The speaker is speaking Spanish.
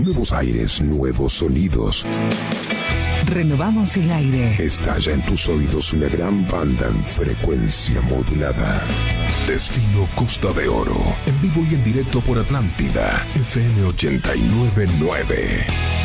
Nuevos aires, nuevos sonidos. Renovamos el aire. Estalla en tus oídos una gran banda en frecuencia modulada. Destino Costa de Oro. En vivo y en directo por Atlántida. FM 89.9.